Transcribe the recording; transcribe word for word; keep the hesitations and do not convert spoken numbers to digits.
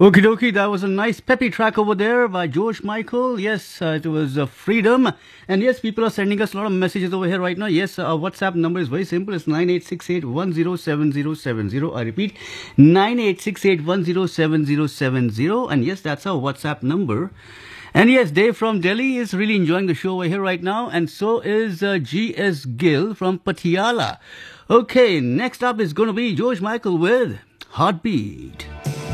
Okie dokie, that was a nice peppy track over there by George Michael. Yes, uh, it was uh, Freedom. And yes, people are sending us a lot of messages over here right now. Yes, our WhatsApp number is very simple. It's nine eight six eight one zero seven zero seven zero. I repeat, nine eight six eight one zero seven zero seven zero. And yes, that's our WhatsApp number. And yes, Dave from Delhi is really enjoying the show over here right now. And so is uh, G S Gill from Patiala. Okay, next up is going to be George Michael with Heartbeat.